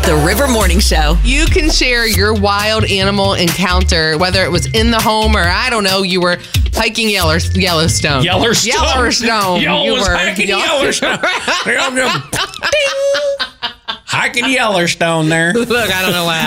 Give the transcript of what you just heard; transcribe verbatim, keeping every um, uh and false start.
The River Morning Show. You can share your wild animal encounter, whether it was in the home or, I don't know, you were hiking Yeller- Yellowstone. Yellowstone. Yellowstone. Yo, you was were hiking Yell- Yellowstone. Hiking Yellowstone there. Look, I don't know why.